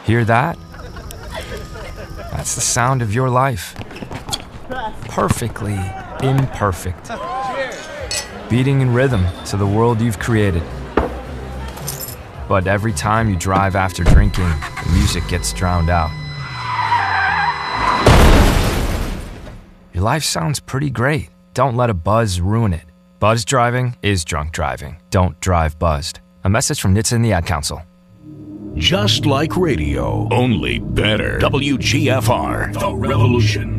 Hear that? That's the sound of your life. Perfectly imperfect. Beating in rhythm to the world you've created. But every time you drive after drinking, the music gets drowned out. Your life sounds pretty great. Don't let a buzz ruin it. Buzz driving is drunk driving. Don't drive buzzed. A message from NHTSA and the Ad Council. Just like radio, only better. WGFR, The Revolution.